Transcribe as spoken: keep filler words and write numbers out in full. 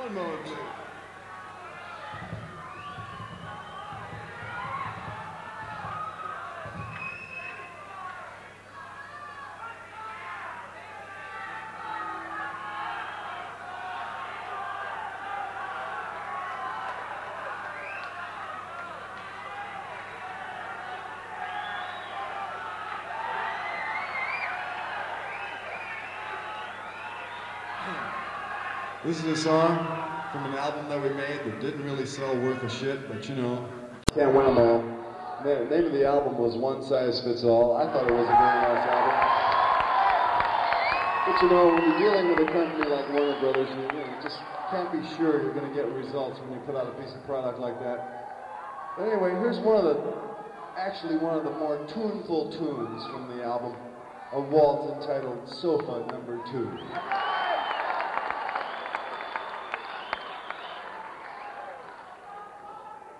lawnmower, please. This is a song from an album that we made that didn't really sell worth a shit, but you know. Can't win them all. The name of the album was One Size Fits All. I thought it was a very nice album. But you know, when you're dealing with a company like Warner Brothers, you, you, know, you just can't be sure you're going to get results when you put out a piece of product like that. But anyway, here's one of the, actually one of the more tuneful tunes from the album, a waltz entitled Sofa Number Two.